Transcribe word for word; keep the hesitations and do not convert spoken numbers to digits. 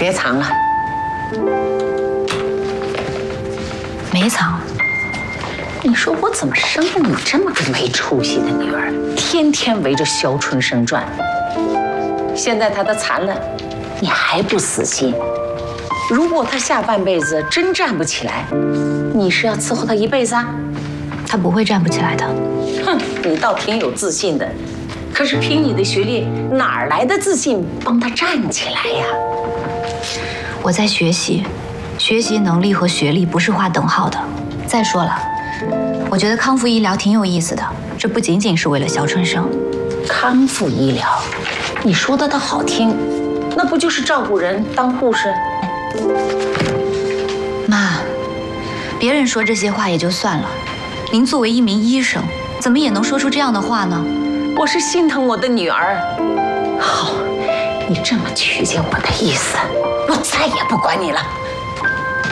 别藏了。 没藏。 你说我怎么生了你这么个没出息的女儿，天天围着肖春生转？现在他的残了，你还不死心？如果他下半辈子真站不起来，你是要伺候他一辈子啊？ 他不会站不起来的。 哼，你倒挺有自信的，可是凭你的学历，哪儿来的自信帮他站起来呀？ 我在学习，学习能力和学历不是划等号的。再说了，我觉得康复医疗挺有意思的，这不仅仅是为了肖春生。 康复医疗，你说的倒好听，那不就是照顾人当护士？ 妈，别人说这些话也就算了，您作为一名医生，怎么也能说出这样的话呢？ 我是心疼我的女儿。好，你这么曲解我的意思，我再也不管你了。